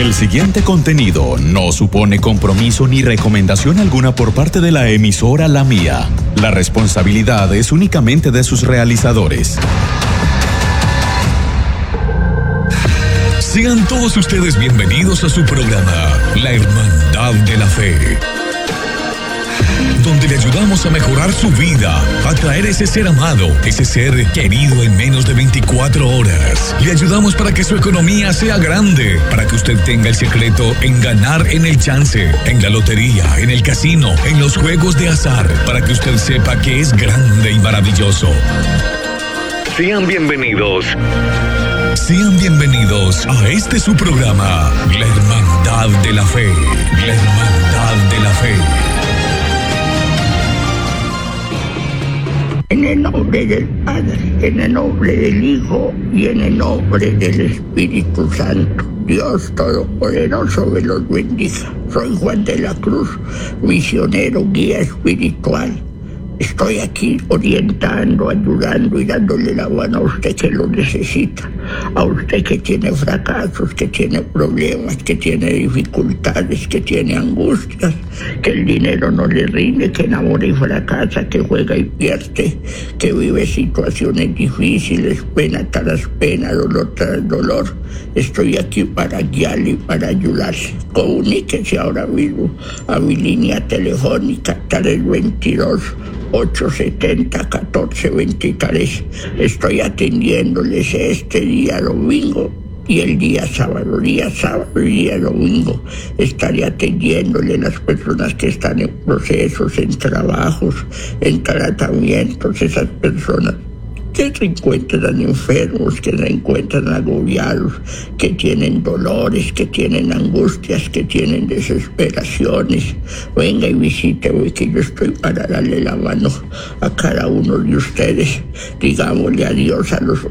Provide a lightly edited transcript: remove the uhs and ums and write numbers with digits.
El siguiente contenido no supone compromiso ni recomendación alguna por parte de la emisora La Mía. La responsabilidad es únicamente de sus realizadores. Sean todos ustedes bienvenidos a su programa, La Hermandad de la Fe, donde le ayudamos a mejorar su vida, a traer ese ser amado, ese ser querido en menos de 24 horas. Le ayudamos para que su economía sea grande, para que usted tenga el secreto en ganar en el chance, en la lotería, en el casino, en los juegos de azar, para que usted sepa que es grande y maravilloso. Sean bienvenidos. Sean bienvenidos a este su programa, La Hermandad de la Fe. La Hermandad de la Fe. En el nombre del Padre, en el nombre del Hijo y en el nombre del Espíritu Santo. Dios Todopoderoso me los bendiga. Soy Juan de la Cruz, misionero, guía espiritual. Estoy aquí orientando, ayudando y dándole la mano a usted que lo necesita. A usted que tiene fracasos, que tiene problemas, que tiene dificultades, que tiene angustias, que el dinero no le rinde, que enamora y fracasa, que juega y pierde, que vive situaciones difíciles, pena tras pena, dolor tras dolor. Estoy aquí para guiarle y para ayudarle. Comuníquese ahora mismo a mi línea telefónica 322-870-1423. Estoy atendiéndoles este día domingo y el día sábado y día domingo. Estaré atendiéndole a las personas que están en procesos, en trabajos, en tratamientos, esas personas que se encuentran enfermos, que se encuentran agobiados, que tienen dolores, que tienen angustias, que tienen desesperaciones. Venga y visíteme, que yo estoy para darle la mano a cada uno de ustedes. Digámosle adiós a los